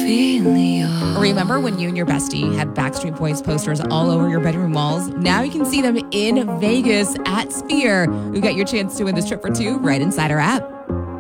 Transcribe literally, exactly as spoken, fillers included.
Remember when you and your bestie had Backstreet Boys posters all over your bedroom walls? Now you can see them in Vegas at Sphere. You got your chance to win this trip for two right inside our app.